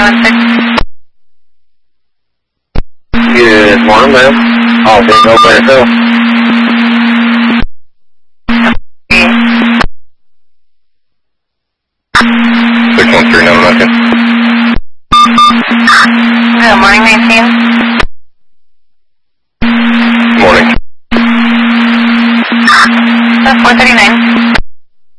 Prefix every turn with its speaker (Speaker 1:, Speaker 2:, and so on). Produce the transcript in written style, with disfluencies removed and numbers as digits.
Speaker 1: 916.
Speaker 2: Good morning, ma'am. All things go by yourself.
Speaker 1: Okay.
Speaker 2: 613, no nothing.
Speaker 1: Good morning, 19.
Speaker 2: Morning.
Speaker 1: 439.